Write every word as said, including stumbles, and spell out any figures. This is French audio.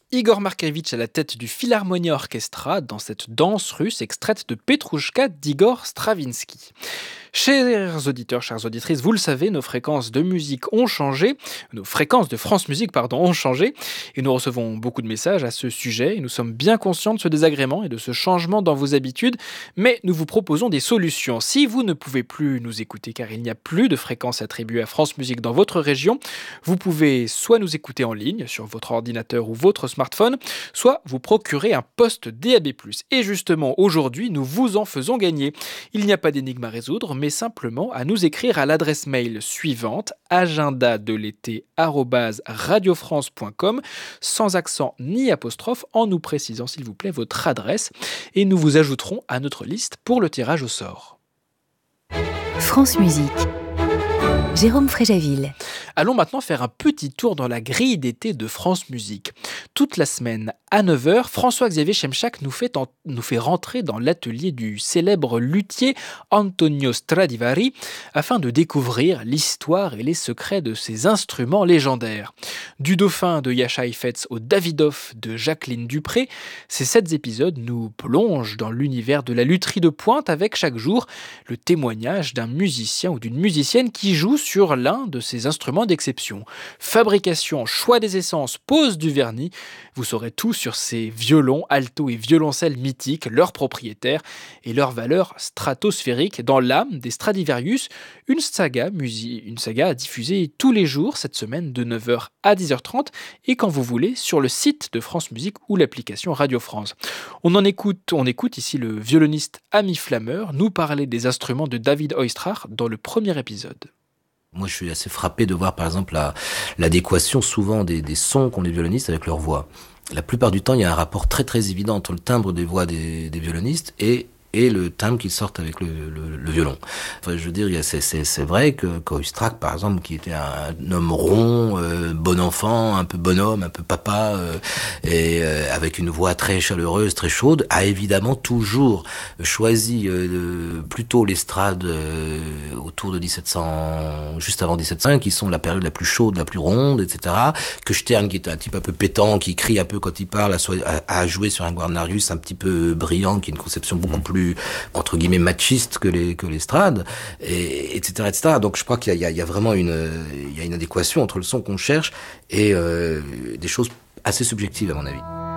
Igor Markevitch à la tête du Philharmonia Orchestra dans cette danse russe extraite de Petrouchka d'Igor Stravinsky. Chers auditeurs, chères auditrices, vous le savez, nos fréquences de musique ont changé, nos fréquences de France Musique, pardon, ont changé, et nous recevons beaucoup de messages à ce sujet, et nous sommes bien conscients de ce désagrément et de ce changement dans vos habitudes, mais nous vous proposons des solutions. Si vous ne pouvez plus nous écouter car il n'y a plus de fréquences attribuées à France Musique dans votre région, vous pouvez soit nous écouter en ligne sur votre ordinateur ou votre smartphone, soit vous procurer un poste D A B plus. Et justement, aujourd'hui, nous vous en faisons gagner. Il n'y a pas d'énigme à résoudre, mais simplement à nous écrire à l'adresse mail suivante agenda de l'été arobase radiofrance point com sans accent ni apostrophe en nous précisant s'il vous plaît votre adresse et nous vous ajouterons à notre liste pour le tirage au sort. France Musique. Jérôme Fréjaville. Allons maintenant faire un petit tour dans la grille d'été de France Musique. Toute la semaine, à neuf heures, François-Xavier Chemchak nous fait, en, nous fait rentrer dans l'atelier du célèbre luthier Antonio Stradivari afin de découvrir l'histoire et les secrets de ces instruments légendaires. Du dauphin de Jascha Heifetz au Davidoff de Jacqueline Dupré, ces sept épisodes nous plongent dans l'univers de la lutherie de pointe avec chaque jour le témoignage d'un musicien ou d'une musicienne qui joue sur l'un de ces instruments d'exception. Fabrication, choix des essences, pose du vernis, vous saurez tout sur ces violons, altos et violoncelles mythiques, leurs propriétaires et leurs valeurs stratosphériques dans l'âme des Stradivarius, une saga, musi- une saga à diffuser tous les jours cette semaine de neuf heures à dix heures trente et quand vous voulez sur le site de France Musique ou l'application Radio France. On en écoute, on écoute ici le violoniste Ami Flammer nous parler des instruments de David Oistrakh dans le premier épisode. Moi, je suis assez frappé de voir, par exemple, la, l'adéquation souvent des, des sons qu'ont les violonistes avec leur voix. La plupart du temps, il y a un rapport très très évident entre le timbre des voix des, des violonistes et et le timbre qu'ils sortent avec le, le, le violon. Enfin, je veux dire, c'est, c'est, c'est vrai que Oistrakh, par exemple, qui était un homme rond, euh, bon enfant, un peu bonhomme, un peu papa, euh, et euh, avec une voix très chaleureuse, très chaude, a évidemment toujours choisi euh, plutôt l'estrade euh, autour de dix-sept cents, juste avant dix-sept cent cinq, qui sont la période la plus chaude, la plus ronde, et cetera. Que Stern, qui était un type un peu pétant, qui crie un peu quand il parle, a, a joué sur un Guarnarius un petit peu brillant, qui est une conception beaucoup plus entre guillemets machiste que les que l'estrade, et etc etc. Donc je crois qu'il y a, il y a vraiment une il y a une adéquation entre le son qu'on cherche et euh, des choses assez subjectives à mon avis.